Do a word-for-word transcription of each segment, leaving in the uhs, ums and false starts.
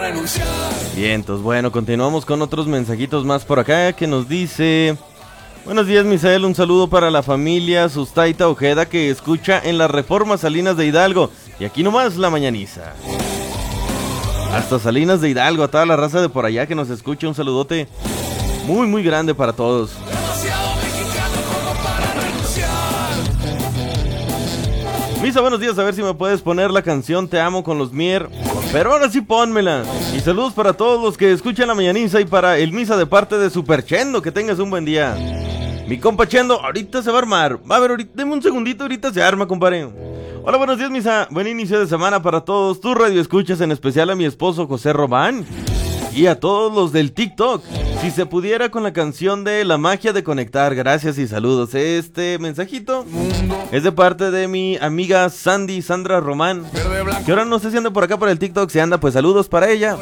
renunciar. Bien, entonces bueno, continuamos con otros mensajitos más por acá que nos dice: buenos días, Misael, un saludo para la familia Sustaita Ojeda que escucha en las Reformas Salinas de Hidalgo. Y aquí nomás la mañaniza. Hasta Salinas de Hidalgo, a toda la raza de por allá que nos escucha, un saludote muy, muy grande para todos. Demasiado mexicano como para renunciar. Misa, buenos días, a ver si me puedes poner la canción Te Amo con los Mier. Pero ahora sí pónmela. Y saludos para todos los que escuchan la mañaniza y para el Misa de parte de Super Chendo. Que tengas un buen día. Mi compa Chendo, ahorita se va a armar. Va a ver, ahorita, deme un segundito, ahorita se arma, compadre. Hola, buenos días, Misa. Buen inicio de semana para todos. Tu radio escuchas, en especial a mi esposo José Román. Y a todos los del TikTok. Si se pudiera con la canción de La Magia de Conectar. Gracias y saludos. Este mensajito es de parte de mi amiga Sandy, Sandra Román. Que ahora no sé si anda por acá por el TikTok. Si anda, pues saludos para ella.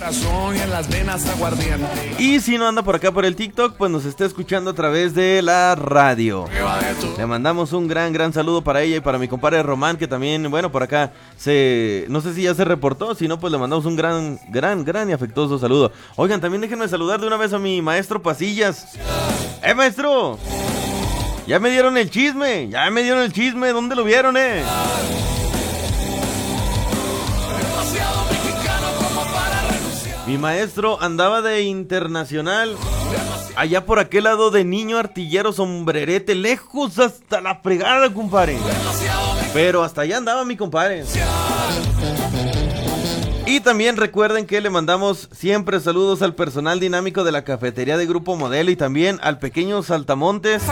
Y si no anda por acá por el TikTok, pues nos está escuchando a través de la radio. Le mandamos un gran, gran saludo para ella y para mi compadre Román, que también, bueno, por acá se... no sé si ya se reportó. Si no, pues le mandamos un gran, gran, gran y afectuoso saludo. Oigan, también déjenme saludar de una vez a mi maestro Pasillas. ¡Eh, maestro! Ya me dieron el chisme, ya me dieron el chisme. ¿Dónde lo vieron, eh? Mi maestro andaba de internacional allá por aquel lado de Niño Artillero Sombrerete, lejos hasta la fregada, compadre. Pero hasta allá andaba mi compadre. Y también recuerden que le mandamos siempre saludos al personal dinámico de la cafetería de Grupo Modelo y también al pequeño Saltamontes.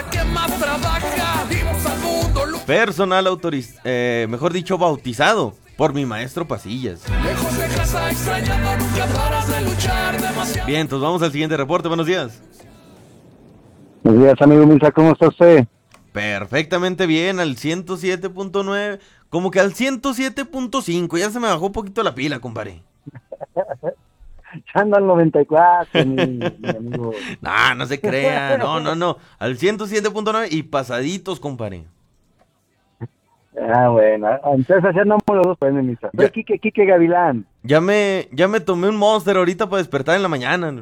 Personal autorizado, eh, mejor dicho, bautizado por mi maestro Pasillas. Bien, entonces vamos al siguiente reporte. Buenos días. Buenos días, amigo Misa, ¿cómo está usted? Perfectamente bien, al ciento siete punto nueve, como que al ciento siete punto cinco, ya se me bajó un poquito la pila, compadre. Ya ando al noventa y cuatro, mi, mi amigo. No, no se crea, no, no, no, al ciento siete punto nueve y pasaditos, compadre. Ah, bueno, entonces ya andamos los dos, pues, mi Misa. Soy Quique, Quique Gavilán. Ya me, ya me tomé un Monster ahorita para despertar en la mañana.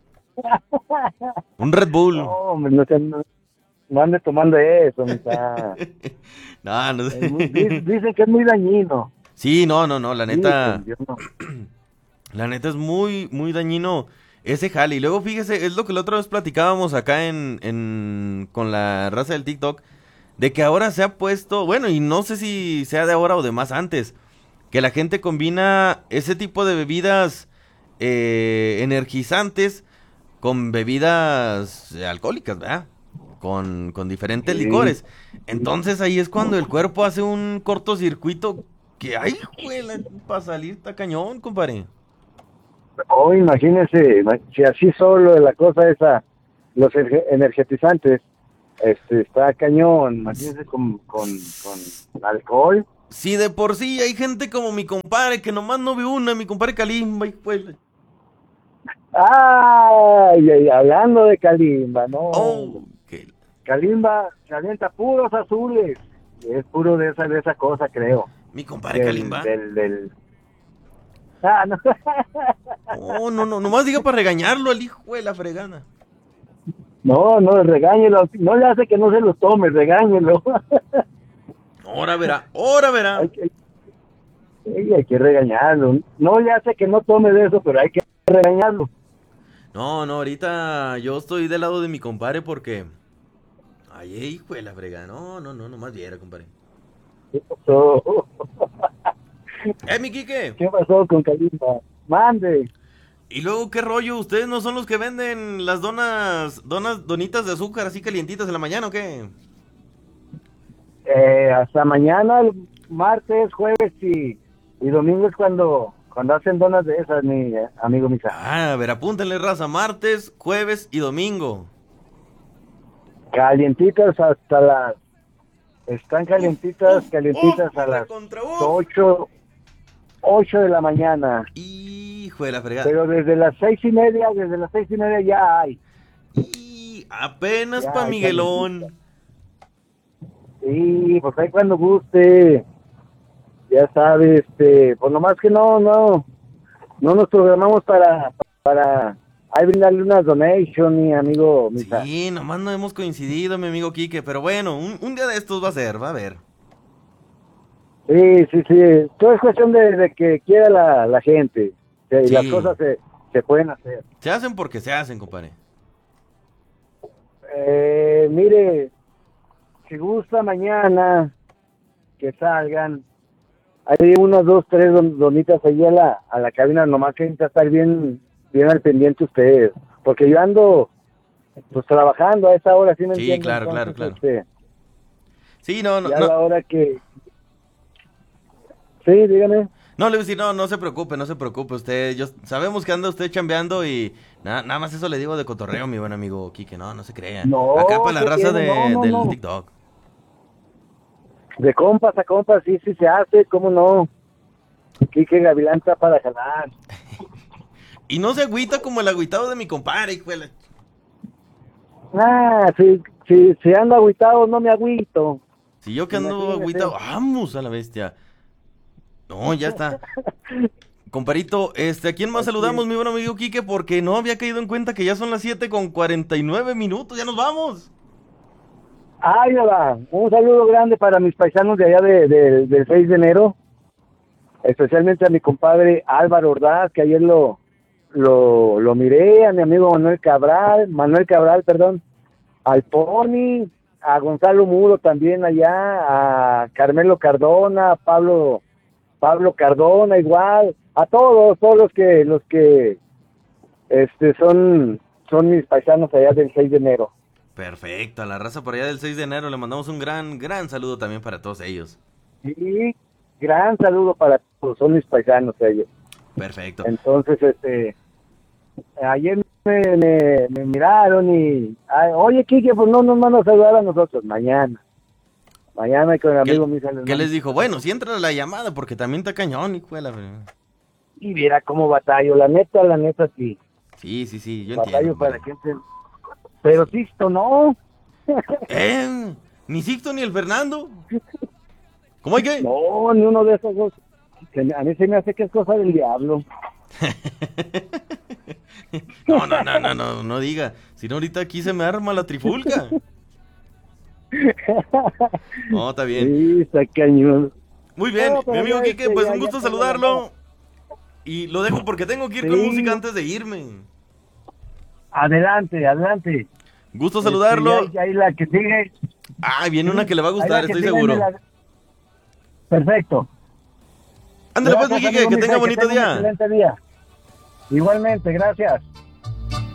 Un Red Bull. No, hombre, no, no, no ande tomando eso, Misa. No, no sé. Muy, dicen que es muy dañino. Sí, no, no, no, la neta. Sí, no. La neta es muy, muy dañino ese jale. Y luego fíjese, es lo que la otra vez platicábamos acá en, en con la raza del TikTok, de que ahora se ha puesto, bueno, y no sé si sea de ahora o de más antes, que la gente combina ese tipo de bebidas eh, energizantes con bebidas alcohólicas, ¿verdad? Con, con diferentes sí. licores. Entonces ahí es cuando el cuerpo hace un cortocircuito que, ay, güey, para salir está cañón, compadre. Oh, imagínese, si así solo la cosa esa, los energetizantes, este, está cañón, imagínese con, con, con alcohol. Si de por sí hay gente como mi compadre, que nomás no ve una, mi compadre Kalimba, y pues... Ay, ay, hablando de Kalimba, ¿no? Oh, okay. Kalimba se avienta puros azules, es puro de esa, de esa cosa, creo. Mi compadre Kalimba. Del, del... Ah, no. Oh, no, no, nomás diga para regañarlo al hijo de la fregada. No, no, regáñelo, no le hace que no se lo tome, regáñelo. Ahora verá, ahora verá. Hay que, hay, hay que regañarlo, no le hace que no tome de eso, pero hay que regañarlo. No, no, ahorita yo estoy del lado de mi compadre porque... Ay, hijo de la fregada, no, no, no, nomás viera, compadre. ¿Qué pasó? ¡Eh, mi Quique! ¿Qué pasó con Kalimba? Mande. Y luego, ¿qué rollo? ¿Ustedes no son los que venden las donas, donas, donitas de azúcar así calientitas en la mañana o qué? Eh, hasta mañana, el martes, jueves y, y domingo es cuando, cuando hacen donas de esas, mi eh, amigo Misa. Ah, a ver, apúntenle, raza, martes, jueves y domingo. Calientitas hasta las... Están calientitas, uf, calientitas uf, a las ocho, ocho de la mañana. Hijo de la fregada. Pero desde las seis y media, desde las seis y media ya hay. Y apenas pa' Miguelón. Sí, pues ahí cuando guste. Ya sabes, este, pues nomás que no, no, no nos programamos para, para ahí brindarle una donation, mi amigo Misa. Sí, nomás no hemos coincidido, mi amigo Quique, pero bueno, un, un día de estos va a ser, va a ver. Sí, sí, sí, todo es cuestión de, de que quiera la, la gente, que Sí. las cosas se, se pueden hacer. Se hacen porque se hacen, compadre. Eh, mire, si gusta mañana que salgan, hay unas dos, tres don- donitas ahí a la, a la cabina, nomás que necesita estar bien, bien al pendiente ustedes, porque yo ando pues trabajando a esa hora, ¿sí me Sí, entienden? claro, claro, Entonces, claro. este, Sí, no, no, ya a la no. hora que... Sí, dígame. No, le voy a decir, no, no se preocupe, no se preocupe usted. Yo, sabemos que anda usted chambeando y nada, nada más eso le digo de cotorreo, mi buen amigo Quique, no, no se crea. No, Acá para la ¿qué raza tiene? No, de, no, del no. TikTok. De compas a compas, sí, sí se hace, ¿cómo no? Quique Gavilán está para jalar. Y no se agüita como el agüitado de mi compadre, hijo de la- Ah, sí, sí, si ando agüitado, no me agüito. Si yo que ando Imagínese. agüitado, vamos a la bestia. No, ya está. Comparito, este, ¿a quién más Así saludamos, es. mi buen amigo Quique? Porque no había caído en cuenta que ya son las siete con cuarenta y nueve minutos, ya nos vamos. Ay, hola, un saludo grande para mis paisanos de allá de, de- del seis de enero, especialmente a mi compadre Álvaro Ordaz, que ayer lo, lo, lo miré, a mi amigo Manuel Cabral, Manuel Cabral, perdón, al Pony, a Gonzalo Muro también allá, a Carmelo Cardona, a Pablo, Pablo Cardona igual, a todos, todos los que, los que, este, son, son mis paisanos allá del seis de enero. Perfecto, a la raza por allá del seis de enero le mandamos un gran, gran saludo también para todos ellos. Y gran saludo para todos, son mis paisanos ellos. Perfecto. Entonces, este, ayer me, me, me miraron y, ay, oye, Quique, pues no nos van a saludar a nosotros, mañana. Mañana con el ¿Qué, amigo Misa. qué les dijo? Bueno, si entra la llamada porque también está cañón, hijo de la... Y viera cómo batallo, la neta, la neta, sí. Sí, sí, sí, yo Batallo entiendo. para compadre. que entren. Pero Sixto, no. ¿Eh? ¿Ni Sixto ni el Fernando? ¿Cómo hay que? No, ni uno de esos dos. Se me- A mí se me hace que es cosa del diablo. No, no, no, no, no, no diga. Si no, ahorita aquí se me arma la trifulca. No, está bien. Sí, está cañón. Muy bien, No, pero mi amigo ya, Quique, este, pues ya- un ya gusto está saludarlo. Y lo dejo porque tengo que ir con Sí. música antes de irme. Adelante, adelante. Gusto saludarlo. Este, y ahí, ahí la que sigue. Ah, viene una que le va a Ahí gustar, la que estoy sigue seguro. me la- Perfecto. Ándale pues, mi Gracias, Quique, amigo que Misa, tenga bonito tenga un día. excelente día. Igualmente, gracias.